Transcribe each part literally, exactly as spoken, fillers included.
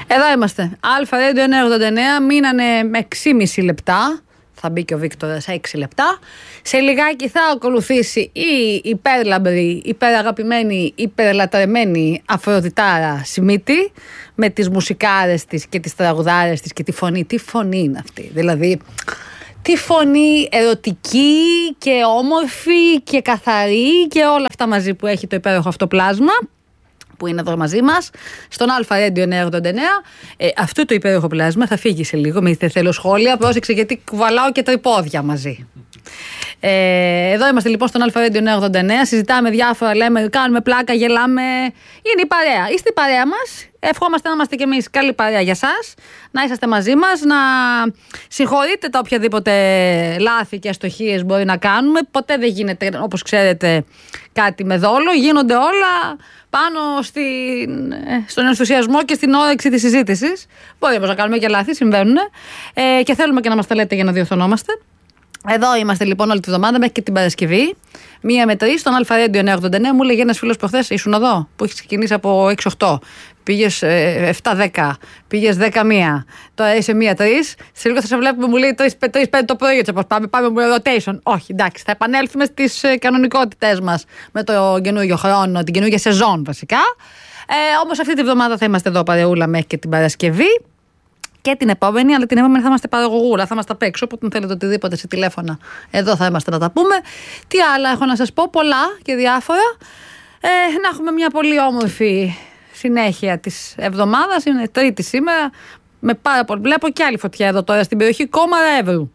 Εδώ είμαστε. Αλφα Radio εννιακόσια ογδόντα εννέα. Μείνανε έξι και μισό λεπτά. Θα μπει και ο Βίκτορας σε έξι λεπτά. Σε λιγάκι θα ακολουθήσει η υπέρλαμπρη, υπεραγαπημένη, υπερλατρεμένη Αφροδιτάρα Σιμίτη με τις μουσικάρες της και τις τραγουδάρες της και τη φωνή. Τι φωνή είναι αυτή, δηλαδή τι φωνή ερωτική και όμορφη και καθαρή και όλα αυτά μαζί που έχει το υπέροχο αυτό πλάσμα που είναι εδώ μαζί μας, στον Αλφα Radio εννιακόσια ογδόντα εννέα. Ε, αυτό το υπέροχο πλάσμα θα φύγει σε λίγο, μην θέλω σχόλια, πρόσεξε γιατί κουβαλάω και τρυπόδια μαζί. Ε, εδώ είμαστε λοιπόν στον Αλφα Radio εννιακόσια ογδόντα εννέα, συζητάμε διάφορα, λέμε, κάνουμε πλάκα, γελάμε. Είναι η παρέα. Είστε η παρέα μας. Ευχόμαστε να είμαστε κι εμείς καλή παρέα για σας, να είσαστε μαζί μας, να συγχωρείτε τα οποιαδήποτε λάθη και αστοχίες μπορεί να κάνουμε. Ποτέ δεν γίνεται, όπως ξέρετε, κάτι με δόλο. Γίνονται όλα πάνω στην, στον ενθουσιασμό και στην όρεξη της συζήτησης. Μπορεί όμως να κάνουμε και λάθη, συμβαίνουν. Ε, και θέλουμε και να μας τα λέτε για να διορθωνόμαστε. Εδώ είμαστε λοιπόν όλη τη βδομάδα μέχρι και την Παρασκευή. Μία με τρεις στον Αλφα Radio εννιακόσια ογδόντα εννέα. Μου λέγε ένας φίλος προχθές, ήσουν εδώ, που έχει ξεκινήσει από έξι οχτώ. Πήγες ε, επτά δέκα, πήγες δέκα μία. Τώρα είσαι μία τρεις. Σε λίγο θα σε βλέπουμε, μου λέει τρεις πέντε το πρωί. Έτσι, πάμε, πάμε με rotation. Όχι, εντάξει, θα επανέλθουμε στις ε, κανονικότητές μας με το καινούργιο χρόνο, την καινούργια σεζόν βασικά. Ε, όμως αυτή τη βδομάδα θα είμαστε εδώ παρεούλα μέχρι και την Παρασκευή. Και την επόμενη, αλλά την επόμενη θα είμαστε παραγωγούρα, θα είμαστε απ' έξω. Οπότε, αν θέλετε οτιδήποτε σε τηλέφωνα, εδώ θα είμαστε να τα πούμε. Τι άλλα έχω να σας πω, πολλά και διάφορα. Ε, να έχουμε μια πολύ όμορφη συνέχεια της εβδομάδας. Είναι Τρίτη σήμερα. Με πάρα πολύ. Βλέπω και άλλη φωτιά εδώ τώρα στην περιοχή Κόμαρα Εύρου.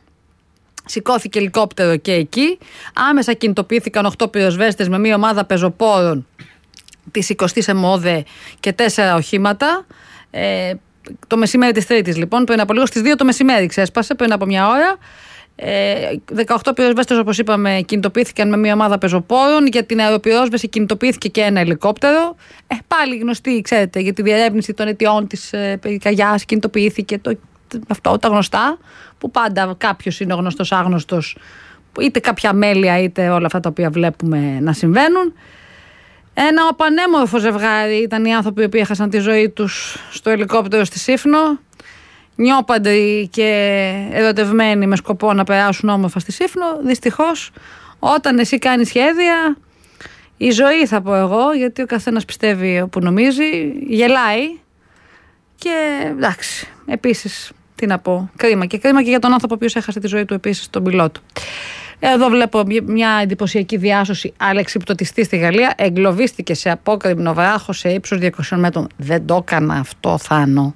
Σηκώθηκε ελικόπτερο και εκεί. Άμεσα κινητοποιήθηκαν οκτώ πυροσβέστες με μια ομάδα πεζοπόρων της εικοστής ΕΜΟΔΕ και τέσσερα οχήματα. Ε, Το μεσημέρι της Τρίτης, λοιπόν, πριν από λίγο στις δύο το μεσημέρι ξέσπασε, πριν από μια ώρα. Ε, δεκαοκτώ πυροσβέστες, όπως είπαμε, κινητοποιήθηκαν με μια ομάδα πεζοπόρων. Για την αεροπυρόσβεση κινητοποιήθηκε και ένα ελικόπτερο. Ε, πάλι γνωστή, ξέρετε, για τη διερεύνηση των αιτιών της ε, πυρκαγιάς κινητοποιήθηκε το, αυτό, τα γνωστά, που πάντα κάποιος είναι ο γνωστός άγνωστος, είτε κάποια αμέλεια είτε όλα αυτά τα οποία βλέπουμε να συμβαίνουν. Ένα πανέμορφο ζευγάρι ήταν οι άνθρωποι που έχασαν τη ζωή τους στο ελικόπτερο στη Σύφνο. Νιώπαντροι και ερωτευμένοι με σκοπό να περάσουν όμορφα στη Σύφνο. Δυστυχώς, όταν εσύ κάνεις σχέδια, η ζωή θα πω εγώ, γιατί ο καθένας πιστεύει όπου νομίζει, γελάει. Και εντάξει, επίσης, τι να πω, κρίμα. Και κρίμα και για τον άνθρωπο ο οποίος έχασε τη ζωή του επίσης, τον πιλότο. Εδώ βλέπω μια εντυπωσιακή διάσωση αλεξιπτωτιστή στη Γαλλία. Εγκλωβίστηκε σε απόκρημνο βράχο σε ύψος διακοσίων μέτρων. Δεν το έκανα αυτό, Θάνο.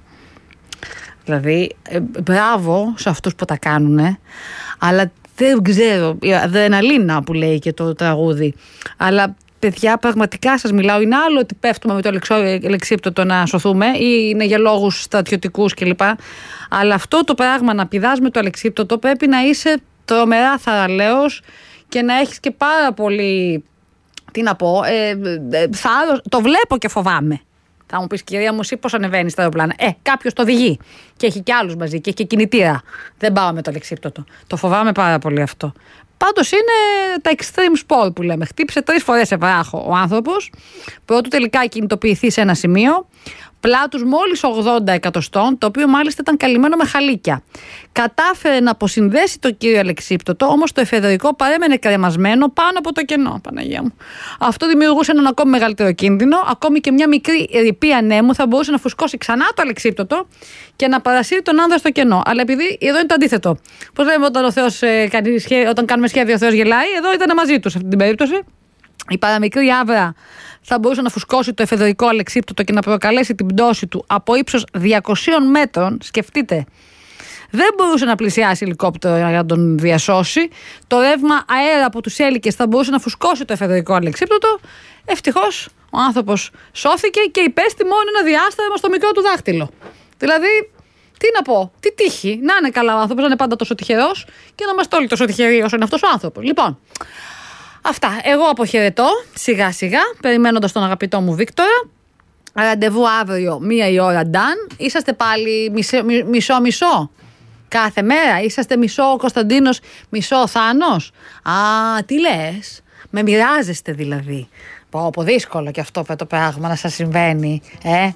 Δηλαδή, ε, μπράβο σε αυτούς που τα κάνουν, αλλά δεν ξέρω, η αδρεναλίνα που λέει και το τραγούδι. Αλλά παιδιά, πραγματικά σας μιλάω, είναι άλλο ότι πέφτουμε με το αλεξίπτωτο να σωθούμε ή είναι για λόγους στρατιωτικούς κλπ. Αλλά αυτό το πράγμα να πηδάς με το αλεξίπτωτο πρέπει να είσαι τρομερά θαραλέος και να έχεις και πάρα πολύ, τι να πω, ε, ε, θάρρος. Το βλέπω και φοβάμαι. Θα μου πεις, κυρία μου, εσύ πώς ανεβαίνεις στα αεροπλάνα? Ε, κάποιος το οδηγεί και έχει κι άλλους μαζί και έχει και κινητήρα. Δεν πάω με το αλεξίπτωτο. Το φοβάμαι πάρα πολύ αυτό. Πάντως είναι τα extreme sport που λέμε. Χτύπησε τρεις φορές σε βράχο ο άνθρωπος, πρώτου τελικά κινητοποιηθεί σε ένα σημείο, πλάτους μόλις ογδόντα εκατοστών, το οποίο μάλιστα ήταν καλυμμένο με χαλίκια. Κατάφερε να αποσυνδέσει το κύριο αλεξίπτωτο, όμως το εφεδρικό παρέμενε κρεμασμένο πάνω από το κενό, Παναγία μου. Αυτό δημιουργούσε έναν ακόμη μεγαλύτερο κίνδυνο. Ακόμη και μια μικρή ρηπή ανέμου θα μπορούσε να φουσκώσει ξανά το αλεξίπτωτο και να παρασύρει τον άνδρα στο κενό. Αλλά επειδή εδώ είναι το αντίθετο. Πώς λέμε όταν, ο Θεός, ε, κάνει, όταν κάνουμε σχέδιο, ο Θεός γελάει, εδώ ήταν μαζί του σε αυτή την περίπτωση. Η παραμικρή άβρα θα μπορούσε να φουσκώσει το εφεδρικό αλεξίπτωτο και να προκαλέσει την πτώση του από ύψος διακοσίων μέτρων. Σκεφτείτε, δεν μπορούσε να πλησιάσει ελικόπτερο για να τον διασώσει. Το ρεύμα αέρα από τους έλικες θα μπορούσε να φουσκώσει το εφεδρικό αλεξίπτωτο. Ευτυχώς ο άνθρωπος σώθηκε και υπέστη μόνο ένα διάστημα στο μικρό του δάχτυλο. Δηλαδή, τι να πω, τι τύχη. Να είναι καλά ο άνθρωπος, να είναι πάντα τόσο τυχερός και να είμαστε όλοι τόσο τυχεροί όσο είναι αυτός ο άνθρωπος. Λοιπόν. Αυτά. Εγώ αποχαιρετώ σιγά σιγά, περιμένοντας τον αγαπητό μου Βίκτορα. Ραντεβού αύριο, μία η ώρα Νταν. Είσαστε πάλι μισό-μισό κάθε μέρα. Είσαστε μισό ο Κωνσταντίνος, μισό ο Θάνος. Α, τι λες? Με μοιράζεστε δηλαδή. Πω, πω δύσκολο και αυτό το πράγμα να σας συμβαίνει. Ε,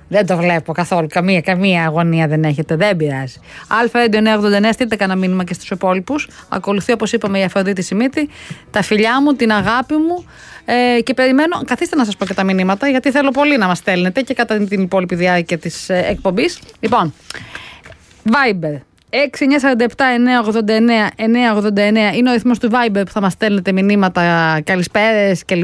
Δεν το βλέπω καθόλου. Καμία, καμία αγωνία δεν έχετε. Δεν πειράζει. Αλφα Radio εννιακόσια ογδόντα εννέα, στείλτε κανένα μήνυμα και στους υπόλοιπους. Ακολουθεί, όπως είπαμε, η Αφροδίτη Σιμίτη. Τα φιλιά μου, την αγάπη μου. Ε, και περιμένω. Καθίστε να σας πω και τα μηνύματα, γιατί θέλω πολύ να μας στέλνετε και κατά την υπόλοιπη διάρκεια της ε, εκπομπής. Λοιπόν, Viber. έξι εννιά τέσσερα επτά εννιακόσια ογδόντα εννέα εννιακόσια ογδόντα εννέα είναι ο ρυθμός του Viber που θα μας στέλνετε μηνύματα, καλησπέρες κλπ.